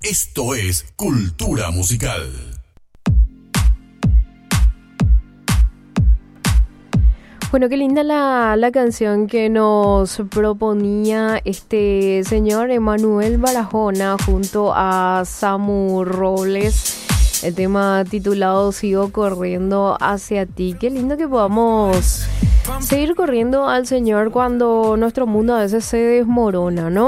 Esto es Cultura Musical. Bueno, qué linda la canción que nos proponía este señor Emanuel Barahona junto a Samu Robles. El tema titulado Sigo corriendo hacia ti. Qué lindo que podamos seguir corriendo al Señor cuando nuestro mundo a veces se desmorona, ¿no?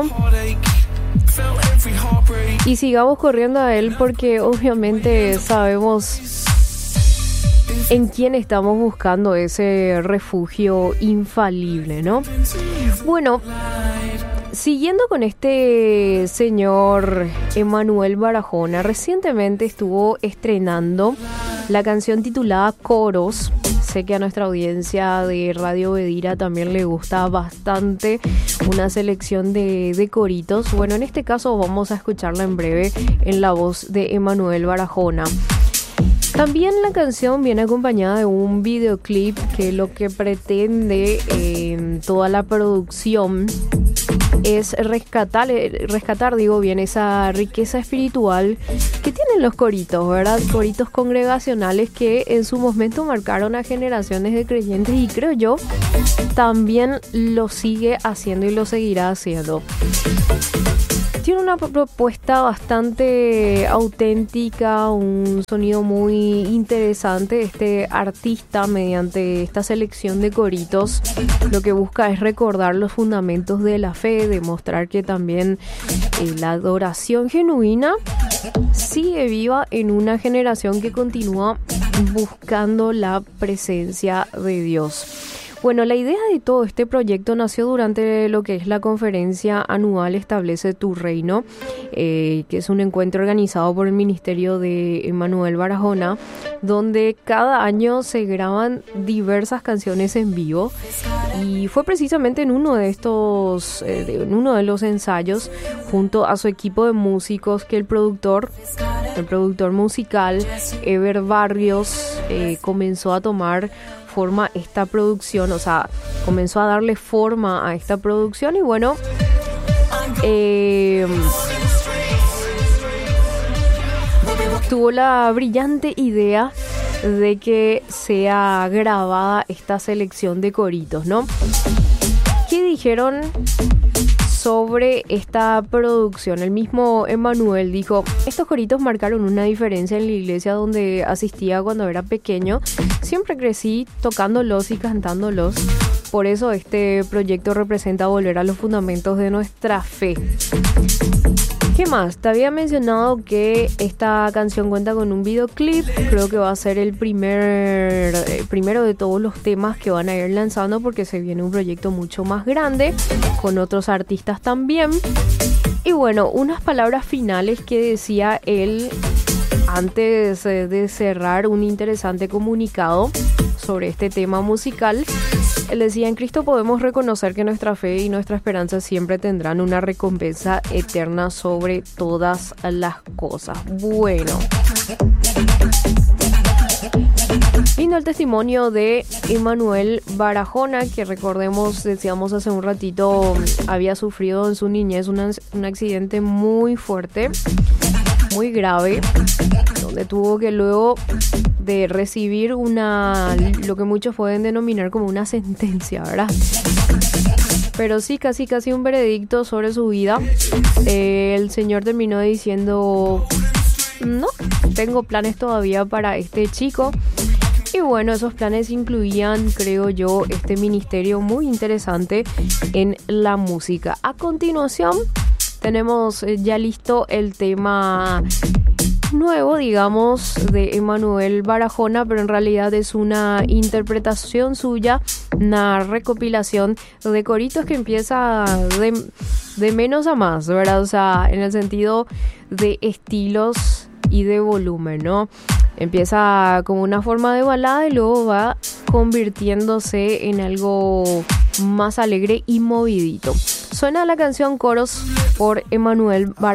Y sigamos corriendo a Él porque obviamente sabemos en quién estamos buscando ese refugio infalible, ¿no? Bueno, siguiendo con este señor Emanuel Barahona, recientemente estuvo estrenando la canción titulada Coros. Sé que a nuestra audiencia de Radio Bedira también le gusta bastante una selección de coritos. Bueno, en este caso vamos a escucharla en breve en la voz de Emanuel Barahona. También la canción viene acompañada de un videoclip que lo que pretende toda la producción es rescatar bien, esa riqueza espiritual que tienen los coritos, ¿verdad? Coritos congregacionales que en su momento marcaron a generaciones de creyentes y creo yo también lo sigue haciendo y lo seguirá haciendo. Tiene una propuesta bastante auténtica, un sonido muy interesante. Este artista, mediante esta selección de coritos, lo que busca es recordar los fundamentos de la fe, demostrar que también la adoración genuina sigue viva en una generación que continúa buscando la presencia de Dios. Bueno, la idea de todo este proyecto nació durante lo que es la conferencia anual Establece tu Reino, que es un encuentro organizado por el Ministerio de Emanuel Barahona, donde cada año se graban diversas canciones en vivo. Y fue precisamente en uno de estos, en uno de los ensayos, junto a su equipo de músicos, que el productor musical, Ever Barrios, comenzó a tomar forma esta producción, o sea, comenzó a darle forma a esta producción y bueno, tuvo la brillante idea de que sea grabada esta selección de coritos, ¿no? ¿Qué dijeron sobre esta producción? El mismo Emanuel dijo: estos coritos marcaron una diferencia en la iglesia donde asistía cuando era pequeño. Siempre crecí tocándolos y cantándolos. Por eso este proyecto representa volver a los fundamentos de nuestra fe. ¿Qué más? Te había mencionado que esta canción cuenta con un videoclip. Creo que va a ser el primero de todos los temas que van a ir lanzando, porque se viene un proyecto mucho más grande con otros artistas también. Y bueno, unas palabras finales que decía él antes de cerrar un interesante comunicado sobre este tema musical. Él decía: en Cristo podemos reconocer que nuestra fe y nuestra esperanza siempre tendrán una recompensa eterna sobre todas las cosas. Bueno, lindo el testimonio de Emanuel Barahona, que recordemos, decíamos hace un ratito, había sufrido en su niñez un accidente muy fuerte, muy grave, donde tuvo que luego de recibir lo que muchos pueden denominar como una sentencia, ¿verdad? Pero sí, casi un veredicto sobre su vida. El Señor terminó diciendo: no, tengo planes todavía para este chico. Y bueno, esos planes incluían, creo yo, este ministerio muy interesante en la música. A continuación, tenemos ya listo el tema nuevo, digamos, de Emanuel Barahona, pero en realidad es una interpretación suya, una recopilación de coritos que empieza de menos a más, ¿verdad? O sea, en el sentido de estilos y de volumen, ¿no? Empieza como una forma de balada y luego va convirtiéndose en algo más alegre y movidito. Suena la canción Coros por Emanuel Barahona.